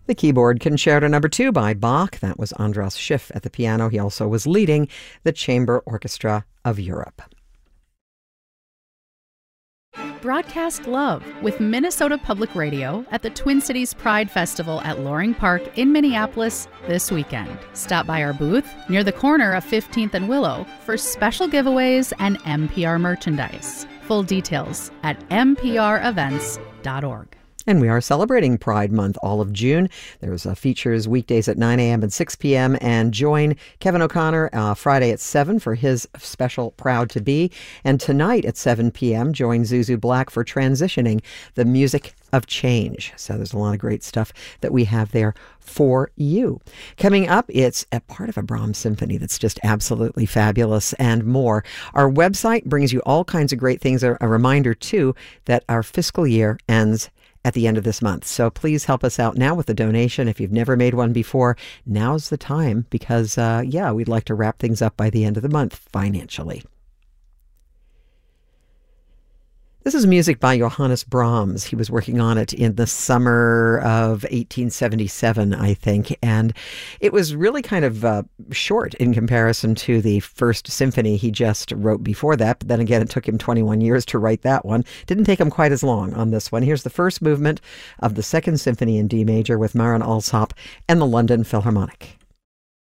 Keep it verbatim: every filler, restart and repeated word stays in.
The keyboard Concerto Number Two by Bach. That was Andras Schiff at the piano. He also was leading the Chamber Orchestra of Europe. Broadcast love with Minnesota Public Radio at the Twin Cities Pride Festival at Loring Park in Minneapolis this weekend. Stop by our booth near the corner of fifteenth and Willow for special giveaways and N P R merchandise. Full details at n p r events dot org. And we are celebrating Pride Month all of June. There's uh, features weekdays at nine a.m. and six p.m. And join Kevin O'Connor uh, Friday at seven for his special Proud to Be. And tonight at seven p.m., join Zuzu Black for Transitioning, the Music of Change. So there's a lot of great stuff that we have there for you. Coming up, it's a part of a Brahms symphony that's just absolutely fabulous and more. Our website brings you all kinds of great things. A, a reminder, too, that our fiscal year ends at the end of this month. So please help us out now with a donation. If you've never made one before, now's the time because, uh, yeah, we'd like to wrap things up by the end of the month financially. This is music by Johannes Brahms. He was working on it in the summer of eighteen seventy-seven, I think, and it was really kind of uh, short in comparison to the first symphony he just wrote before that. But then again, it took him twenty-one years to write that one. Didn't take him quite as long on this one. Here's the first movement of the Second Symphony in D major with Maren Alsop and the London Philharmonic.